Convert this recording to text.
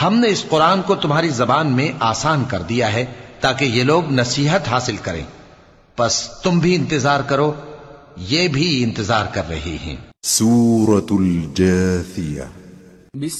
हमने इस कुरान को तुम्हारी जबान में आसान कर दिया है ताकि ये लोग नसीहत हासिल करें। बस तुम भी इंतजार करो, ये भी इंतजार कर रहे हैं। सूरतुल जाथिया।